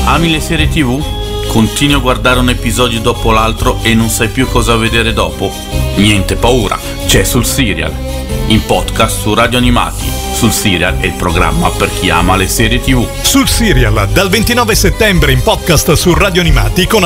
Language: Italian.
Ami le serie TV? Continui a guardare un episodio dopo l'altro e non sai più cosa vedere dopo? Niente paura, c'è Sul Serial, in podcast su Radio Animati. Sul Serial è il programma per chi ama le serie TV. Sul Serial, dal 29 settembre in podcast su Radio Animati con